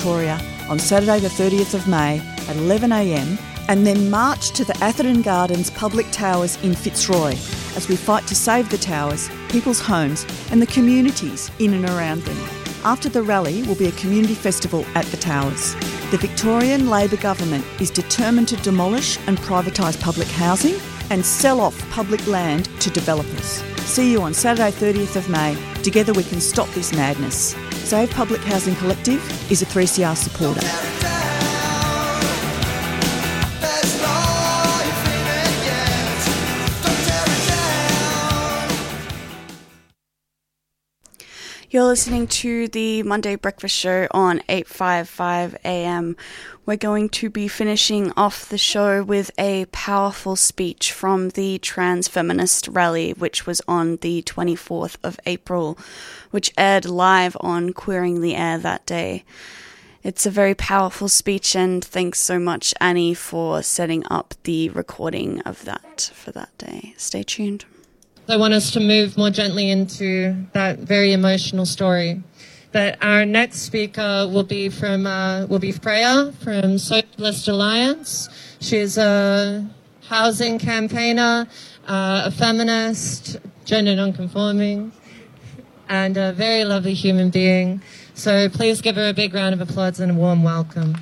Victoria on Saturday the 30th of May at 11am, and then march to the Atherton Gardens Public Towers in Fitzroy as we fight to save the towers, people's homes and the communities in and around them. After the rally will be a community festival at the towers. The Victorian Labor government is determined to demolish and privatise public housing and sell off public land to developers. See you on Saturday 30th of May. Together we can stop this madness. Save Public Housing Collective is a 3CR supporter. You're listening to the Monday Breakfast Show on 855 AM. We're going to be finishing off the show with a powerful speech from the Trans Feminist Rally, which was on the 24th of April, which aired live on Queering the Air that day. It's a very powerful speech, and thanks so much, Annie, for setting up the recording of that for that day. Stay tuned. I want us to move more gently into that very emotional story. That our next speaker will be Freya from Socialist Alliance. She's a housing campaigner, a feminist, gender non-conforming, and a very lovely human being. So please give her a big round of applause and a warm welcome.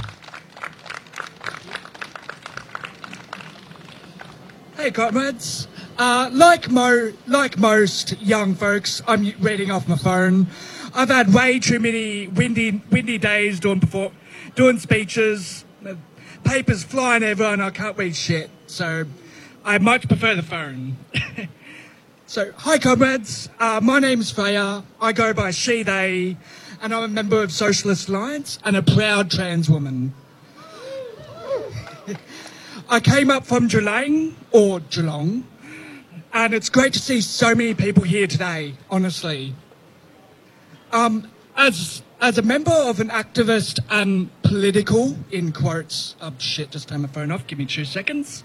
Hey, comrades. Like most young folks, I'm reading off my phone. I've had way too many windy days doing speeches, papers flying everywhere, and I can't read shit. So I much prefer the phone. So, hi comrades. My name's Freya. I go by she, they, and I'm a member of Socialist Alliance and a proud trans woman. I came up from Geelong, and it's great to see so many people here today, honestly. As a member of an activist and political, in quotes, just turn my phone off, give me 2 seconds.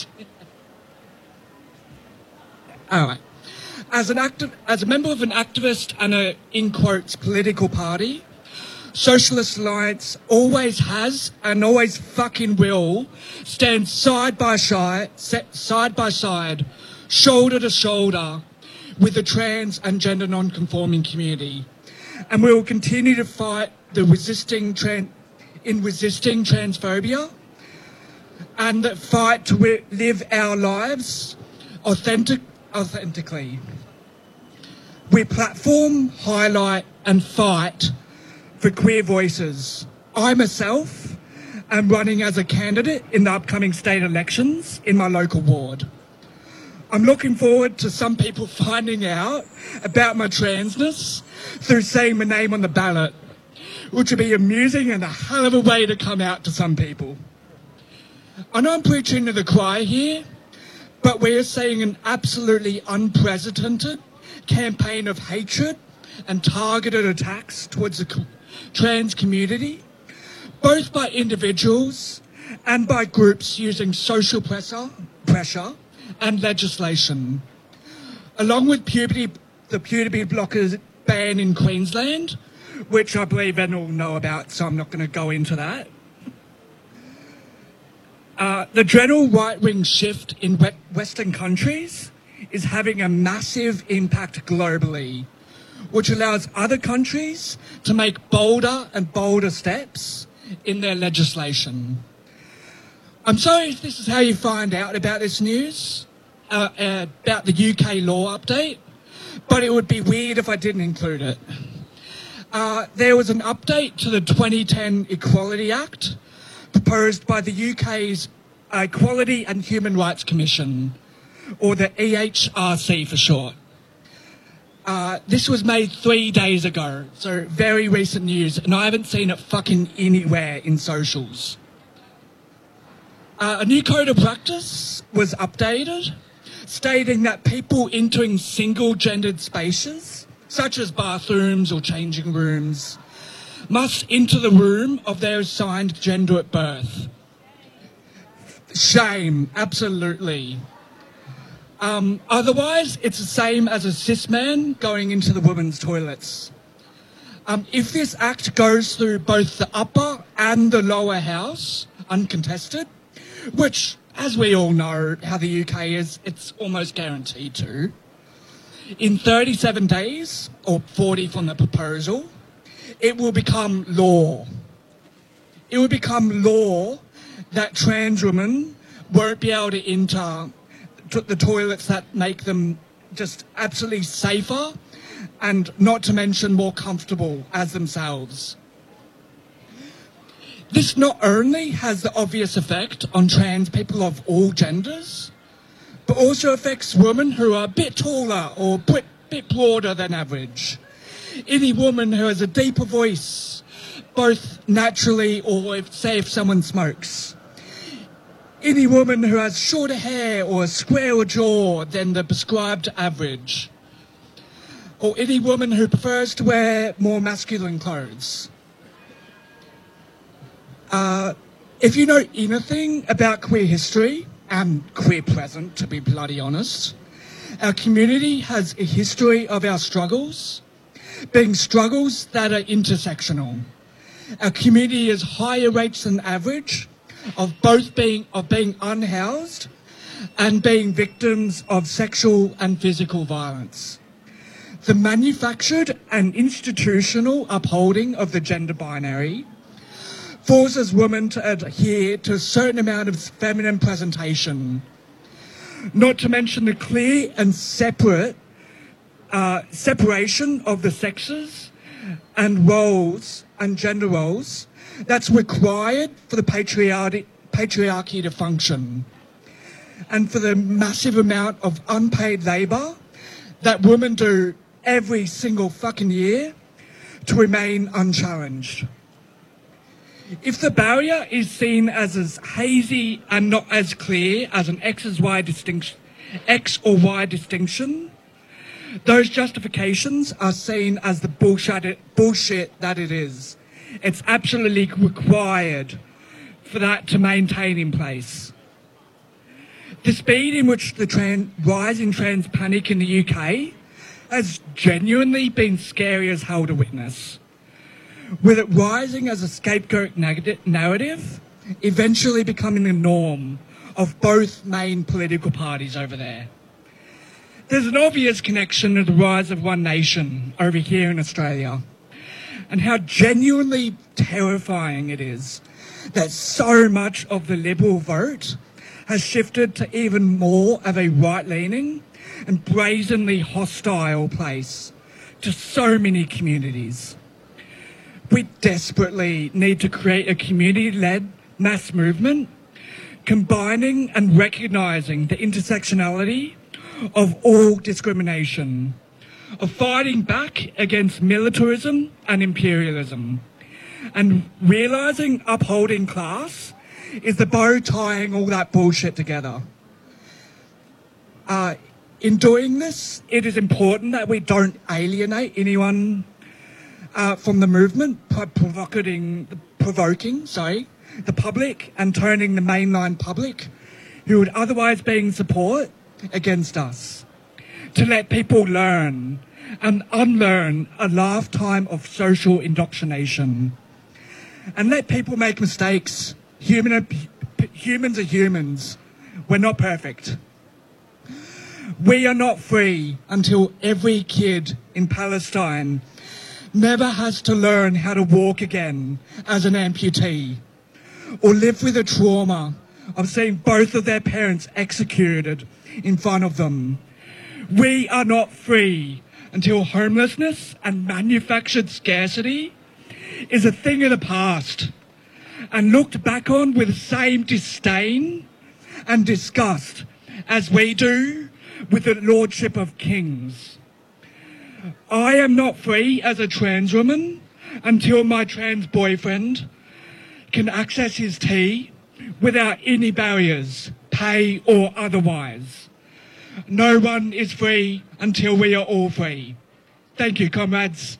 All right. As a member of an activist and a, in quotes, political party, Socialist Alliance always has and always fucking will stand side by side, shoulder to shoulder with the trans and gender non-conforming community. And we will continue to fight resisting transphobia and the fight to live our lives authentically. We platform, highlight and fight for queer voices. I myself am running as a candidate in the upcoming state elections in my local ward. I'm looking forward to some people finding out about my transness through seeing my name on the ballot, which would be amusing and a hell of a way to come out to some people. I know I'm preaching to the choir here, but we're seeing an absolutely unprecedented campaign of hatred and targeted attacks towards the trans community, both by individuals and by groups using social pressure and legislation. Along with the puberty blockers ban in Queensland, which I believe everyone will know about, so I'm not going to go into that. The general right-wing shift in Western countries is having a massive impact globally, which allows other countries to make bolder and bolder steps in their legislation. I'm sorry if this is how you find out about this news, about the UK law update, but it would be weird if I didn't include it. There was an update to the 2010 Equality Act proposed by the UK's Equality and Human Rights Commission, or the EHRC for short. This was made 3 days ago, so very recent news, and I haven't seen it fucking anywhere in socials. A new code of practice was updated, stating that people entering single-gendered spaces, such as bathrooms or changing rooms, must enter the room of their assigned gender at birth. Shame, absolutely. Otherwise, it's the same as a cis man going into the women's toilets. If this act goes through both the upper and the lower house, uncontested, which, as we all know how the UK is, it's almost guaranteed to, in 37 days, or 40 from the proposal, it will become law. It will become law that trans women won't be able to enter the toilets that make them just absolutely safer and not to mention more comfortable as themselves. This not only has the obvious effect on trans people of all genders, but also affects women who are a bit taller or a bit broader than average. Any woman who has a deeper voice, both naturally or if someone smokes. Any woman who has shorter hair or a squarer jaw than the prescribed average. Or any woman who prefers to wear more masculine clothes. If you know anything about queer history, and queer present, to be bloody honest, our community has a history of our struggles, being struggles that are intersectional. Our community has higher rates than average of both being unhoused and being victims of sexual and physical violence. The manufactured and institutional upholding of the gender binary forces women to adhere to a certain amount of feminine presentation, not to mention the clear and separation of the sexes and roles and gender roles that's required for the patriarchy to function, and for the massive amount of unpaid labour that women do every single fucking year to remain unchallenged. If the barrier is seen as hazy and not as clear as an X or Y distinction, those justifications are seen as the bullshit that it is. It's absolutely required for that to maintain in place. The speed in which the rise in trans panic in the UK has genuinely been scary as hell to witness, with it rising as a scapegoat narrative, eventually becoming the norm of both main political parties over there. There's an obvious connection to the rise of One Nation over here in Australia, and how genuinely terrifying it is that so much of the Liberal vote has shifted to even more of a right-leaning and brazenly hostile place to so many communities. We desperately need to create a community-led mass movement, combining and recognising the intersectionality of all discrimination, of fighting back against militarism and imperialism, and realising upholding class is the bow tying all that bullshit together. In doing this, it is important that we don't alienate anyone from the movement by provoking the public and turning the mainline public who would otherwise be in support against us. To let people learn and unlearn a lifetime of social indoctrination. And let people make mistakes. Humans are humans. We're not perfect. We are not free until every kid in Palestine never has to learn how to walk again as an amputee, or live with the trauma of seeing both of their parents executed in front of them. We are not free until homelessness and manufactured scarcity is a thing of the past and looked back on with the same disdain and disgust as we do with the lordship of kings. I am not free as a trans woman until my trans boyfriend can access his tea without any barriers, pay or otherwise. No one is free until we are all free. Thank you, comrades.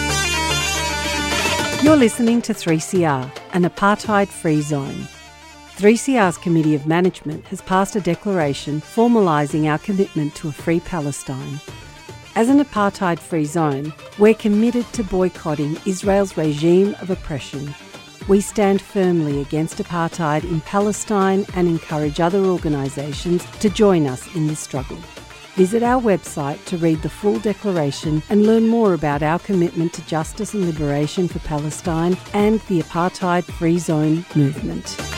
You're listening to 3CR, an apartheid-free zone. 3CR's Committee of Management has passed a declaration formalising our commitment to a free Palestine. As an apartheid-free zone, we're committed to boycotting Israel's regime of oppression. We stand firmly against apartheid in Palestine and encourage other organisations to join us in this struggle. Visit our website to read the full declaration and learn more about our commitment to justice and liberation for Palestine and the apartheid-free zone movement.